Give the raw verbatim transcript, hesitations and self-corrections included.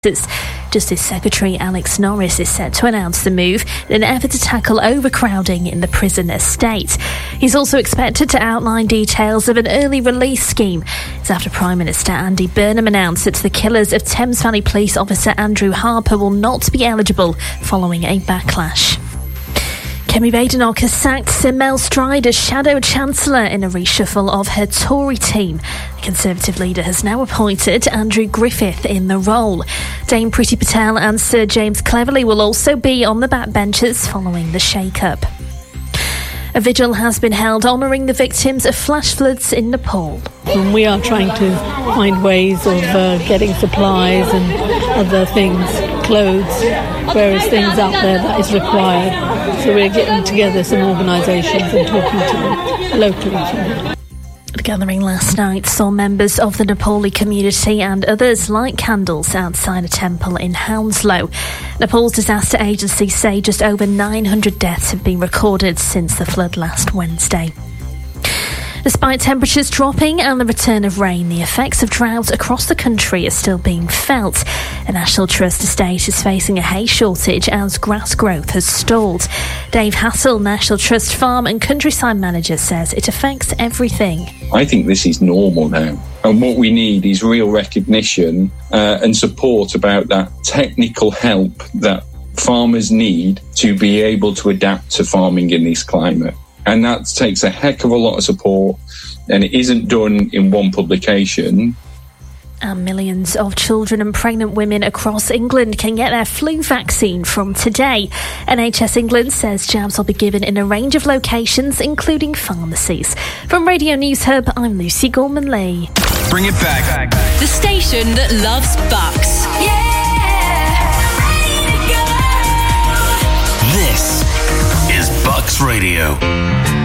Justice Secretary Alex Norris is set to announce the move in an effort to tackle overcrowding in the prison estate. He's also expected to outline details of an early release scheme. It's after Prime Minister Andy Burnham announced that the killers of Thames Valley Police officer Andrew Harper will not be eligible following a backlash. Kemi Badenoch has sacked Sir Mel Stride as Shadow Chancellor in a reshuffle of her Tory team. The Conservative leader has now appointed Andrew Griffith in the role. Dame Priti Patel and Sir James Cleverly will also be on the backbenches following the shake-up. A vigil has been held honouring the victims of flash floods in Nepal. And we are trying to find ways of uh, getting supplies and other things, clothes, various things out there that is required. So we're getting together some organisations and talking to them locally. The gathering last night saw members of the Nepali community and others light candles outside a temple in Hounslow. Nepal's disaster agency say just over nine hundred deaths have been recorded since the flood last Wednesday. Despite temperatures dropping and the return of rain, the effects of drought across the country are still being felt. A National Trust estate is facing a hay shortage as grass growth has stalled. Dave Hassel, National Trust Farm and Countryside Manager, says it affects everything. I think this is normal now. And what we need is real recognition uh, and support about that technical help that farmers need to be able to adapt to farming in this climate. And that takes a heck of a lot of support, and it isn't done in one publication. And millions of children and pregnant women across England can get their flu vaccine from today. N H S England says jabs will be given in a range of locations, including pharmacies. From Radio News Hub, I'm Lucy Gorman-Lee. Bring it back. The station that loves Bucks. Yeah! This is Bucks Radio.